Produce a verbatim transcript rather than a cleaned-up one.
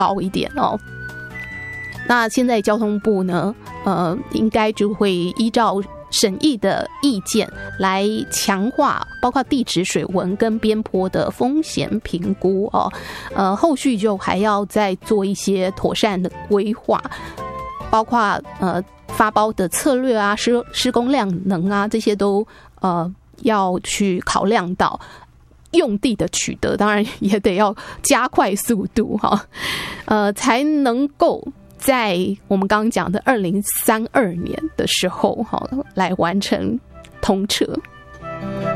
高一点哦。那现在交通部呢，呃，应该就会依照审议的意见来强化包括地质水文跟边坡的风险评估哦，呃，后续就还要再做一些妥善的规划，包括呃发包的策略啊、施施工量能啊，这些都呃要去考量到。用地的取得当然也得要加快速度哈，呃，才能够在我们刚刚讲的二零三二年的时候哈来完成通车。